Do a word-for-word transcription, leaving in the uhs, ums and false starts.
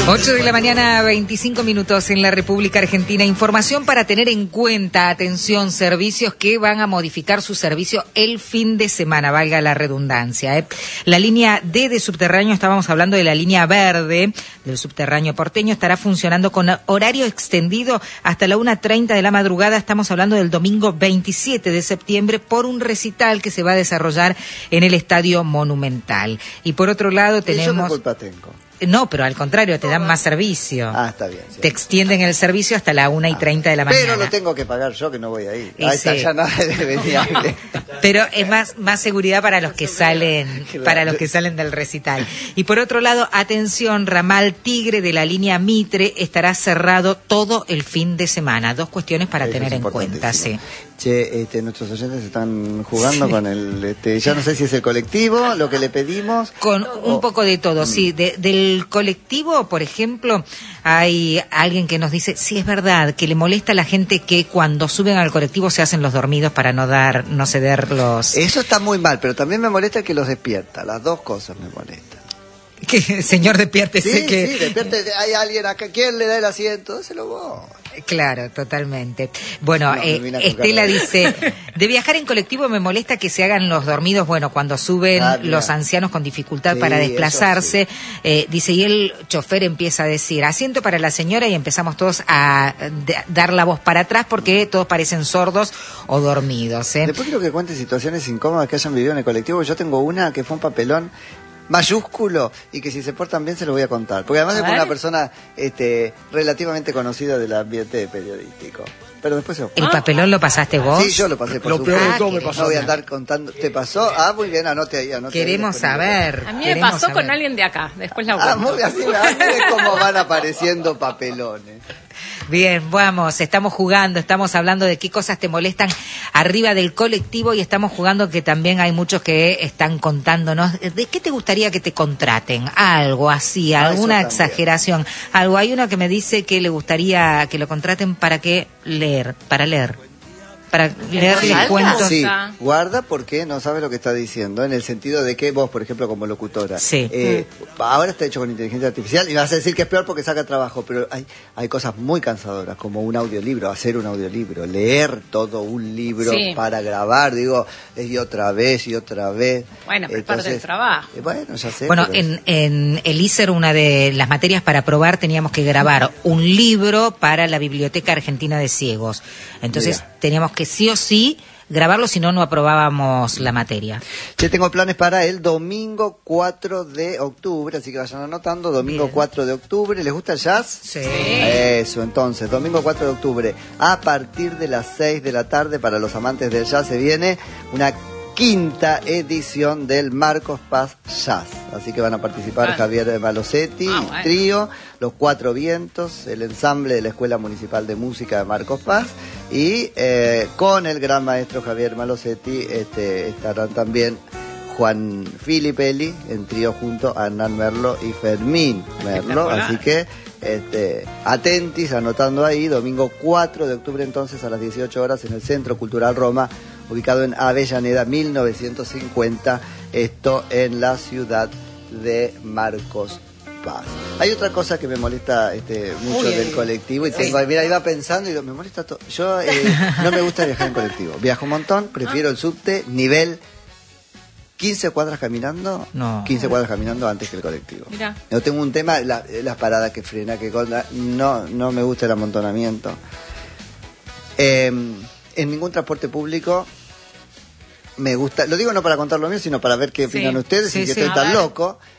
ocho de la mañana, veinticinco minutos en la República Argentina. Información para tener en cuenta. Atención, servicios que van a modificar su servicio el fin de semana, valga la redundancia. ¿eh? La línea D de subterráneo, estábamos hablando de la línea verde del subterráneo porteño, estará funcionando con horario extendido hasta la una treinta de la madrugada. Estamos hablando del domingo veintisiete de septiembre por un recital que se va a desarrollar en el Estadio Monumental. Y por otro lado tenemos... Yo no culpa tengo. No, pero al contrario, te dan más servicio. Ah, está bien. Sí. Te extienden el servicio hasta la una y treinta de la mañana. Pero lo tengo que pagar yo, que no voy ahí. Y Ahí sí. está, ya nada de venir. Pero es más, más seguridad para los que salen, Claro. para los que salen del recital. Y por otro lado, atención, ramal Tigre de la línea Mitre estará cerrado todo el fin de semana. Dos cuestiones para Eso tener es en cuenta, sí. Che, este, nuestros oyentes están jugando sí. con el, este, ya no sé si es el colectivo, lo que le pedimos. Con o... un poco de todo, sí. De, del colectivo, por ejemplo, hay alguien que nos dice, sí, es verdad, que le molesta a la gente que cuando suben al colectivo se hacen los dormidos para no dar, no ceder los... Eso está muy mal, pero también me molesta el que los despierta. Las dos cosas me molestan. Que señor, despiértese sí, que... Sí, despiértese, hay alguien acá, ¿quién le da el asiento? Dáselo vos. Claro, totalmente. Bueno, no, eh, Estela dice, de viajar en colectivo me molesta que se hagan los dormidos, bueno, cuando suben ah, los ancianos con dificultad sí, para desplazarse. Sí. Eh, dice, y el chofer empieza a decir, asiento para la señora, y empezamos todos a de, dar la voz para atrás porque todos parecen sordos o dormidos. ¿eh? Después quiero que cuente situaciones incómodas que hayan vivido en el colectivo. Yo tengo una que fue un papelón mayúsculo y que si se portan bien se lo voy a contar, porque además es una persona este, relativamente conocida del ambiente periodístico, pero después se... ¿El ah, papelón lo pasaste vos? Sí, yo lo pasé por lo su peor de todo ah, me pasó. No voy a andar contando. ¿Te pasó? Ah, muy bien, anote ahí, anote Queremos ahí, saber. A mí me pasó saber. con alguien de acá, después la Ah, muy bien, así me cómo van apareciendo papelones. Bien, vamos, estamos jugando, estamos hablando de qué cosas te molestan arriba del colectivo y estamos jugando que también hay muchos que están contándonos de qué te gustaría que te contraten, algo así, ah, alguna exageración, algo. Hay uno que me dice que le gustaría que lo contraten para que leer, para leer. Para leerles cuentos. Sí, guarda porque no sabes lo que está diciendo, en el sentido de que vos, por ejemplo, como locutora, sí. eh, mm. ahora está hecho con inteligencia artificial y vas a decir que es peor porque saca trabajo, pero hay, hay cosas muy cansadoras, como un audiolibro, hacer un audiolibro, leer todo un libro sí. para grabar, digo, y otra vez y otra vez. Bueno, pero parte del trabajo. Eh, bueno, ya sé. Bueno, en, en el I S E R, una de las materias para probar, teníamos que grabar un libro para la Biblioteca Argentina de Ciegos. Entonces, Mira. teníamos que sí o sí grabarlo, si no, no aprobábamos la materia. Yo tengo planes para el domingo cuatro de octubre, así que vayan anotando, domingo Bien. cuatro de octubre. ¿Les gusta el jazz? Sí. Eso, entonces, domingo cuatro de octubre, a partir de las seis de la tarde, para los amantes del jazz, se viene una quinta edición del Marcos Paz Jazz. Así que van a participar ah. Javier Malosetti, ah, bueno. Trío, Los Cuatro Vientos, el ensamble de la Escuela Municipal de Música de Marcos Paz, y eh, con el gran maestro Javier Malosetti este, estarán también Juan Filipelli en trío junto a Hernán Merlo y Fermín Merlo. Así que este, atentis, anotando ahí, domingo cuatro de octubre entonces a las dieciocho horas en el Centro Cultural Roma, ubicado en Avellaneda mil novecientos cincuenta, esto en la ciudad de Marcos Paz. Hay otra cosa que me molesta este, mucho del colectivo y tengo, sí. mira, iba pensando y digo, me molesta todo. Yo eh, no me gusta viajar en colectivo, viajo un montón, prefiero el subte, nivel quince cuadras caminando, no. quince cuadras caminando antes que el colectivo. Mirá. No tengo un tema, la, las paradas que frena, que conda, no, no me gusta el amontonamiento. Eh, en ningún transporte público me gusta, lo digo no para contar lo mío, sino para ver qué opinan sí. ustedes, sí, y que sí. estoy tan loco.